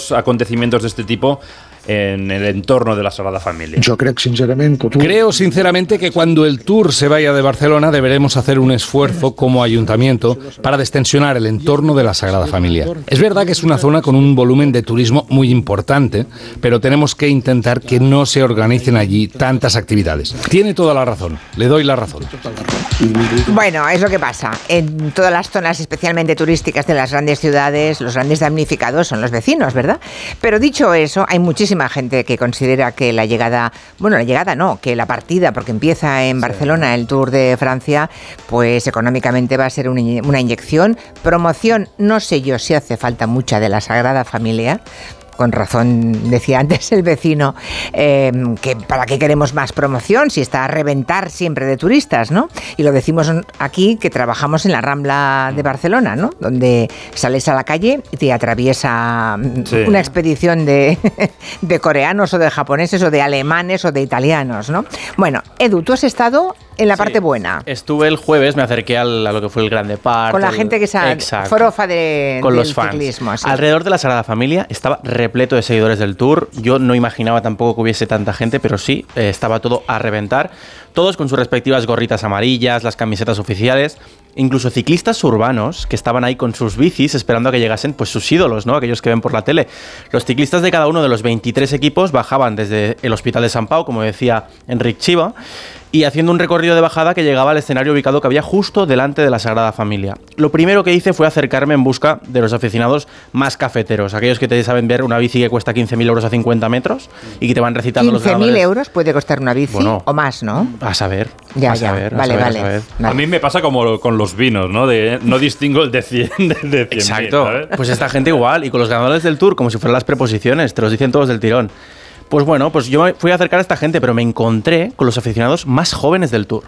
otros acontecimientos de este tipo en el entorno de la Sagrada Familia? Creo sinceramente que cuando el Tour se vaya de Barcelona deberemos hacer un esfuerzo como ayuntamiento para destensionar el entorno de la Sagrada Familia. Es verdad que es una zona con un volumen de turismo muy importante, pero tenemos que intentar que no se organicen allí tantas actividades. Tiene toda la razón, le doy la razón. Bueno, es lo que pasa. En todas las zonas especialmente turísticas de las grandes ciudades, los grandes damnificados son los vecinos, ¿verdad? Pero dicho eso, hay muchísima gente que considera que que la partida, porque empieza en Barcelona el Tour de Francia, pues económicamente va a ser una inyección. Promoción, no sé yo si hace falta mucha de la Sagrada Familia. Con razón decía antes el vecino que para qué queremos más promoción si está a reventar siempre de turistas, ¿no? Y lo decimos aquí que trabajamos en la Rambla de Barcelona, ¿no? Donde sales a la calle y te atraviesa una expedición de coreanos o de japoneses o de alemanes o de italianos, ¿no? Bueno, Edu, tú has estado en la parte buena. Estuve el jueves, me acerqué a lo que fue el Gran Depart. Con la gente que se forofa con los del fans. Ciclismo. Sí. Alrededor de la Sagrada Familia estaba repleto de seguidores del Tour. Yo no imaginaba tampoco que hubiese tanta gente, pero sí, estaba todo a reventar. Todos con sus respectivas gorritas amarillas, las camisetas oficiales, incluso ciclistas urbanos que estaban ahí con sus bicis esperando a que llegasen pues sus ídolos, ¿no? Aquellos que ven por la tele. Los ciclistas de cada uno de los 23 equipos bajaban desde el Hospital de Sant Pau, como decía Enric Chiva, y haciendo un recorrido de bajada que llegaba al escenario ubicado que había justo delante de la Sagrada Familia. Lo primero que hice fue acercarme en busca de los aficionados más cafeteros, aquellos que te saben ver una bici que cuesta 15.000 euros a 50 metros y que te van recitando los ganadores. 15.000 euros puede costar una bici, bueno, o más, ¿no? A saber. Vale. A mí me pasa como con los vinos, ¿no? No distingo el de 100 de 100. Exacto. ¿sabes? Pues esta gente igual, y con los ganadores del Tour, como si fueran las preposiciones, te los dicen todos del tirón. Pues bueno, pues yo me fui a acercar a esta gente, pero me encontré con los aficionados más jóvenes del Tour.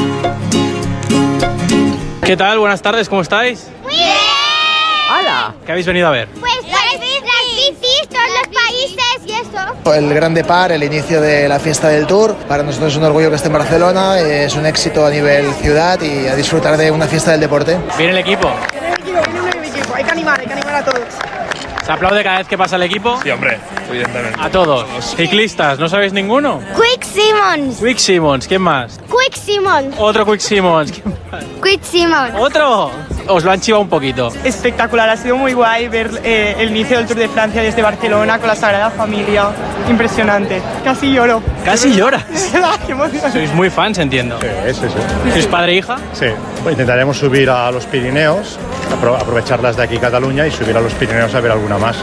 ¿Qué tal? Buenas tardes, ¿cómo estáis? ¡Muy bien! ¡Hala! ¿Qué habéis venido a ver? Pues las bicis, todos los países y eso. El Gran Depart, el inicio de la fiesta del Tour. Para nosotros es un orgullo que esté en Barcelona, es un éxito a nivel ciudad y a disfrutar de una fiesta del deporte. ¿Viene el equipo? Viene el equipo, hay que animar a todos. ¿Se aplaude cada vez que pasa el equipo? Sí, hombre, evidentemente. A todos. Ciclistas, ¿no sabéis ninguno? Quick Simmons. Quick Simmons, ¿quién más? Quick Simmons. Otro Quick Simmons. ¿Quién más? Quick Simmons. ¿Otro? Os lo han chivado un poquito. Espectacular, ha sido muy guay ver el inicio del Tour de Francia desde Barcelona con la Sagrada Familia. Impresionante. Casi lloro. ¿Casi lloras? Qué emoción. Sois muy fans, entiendo. Sí. ¿Sois padre e hija? Sí. Intentaremos subir a los Pirineos, aprovechar las de aquí Cataluña y subir a los Pirineos a ver alguna más.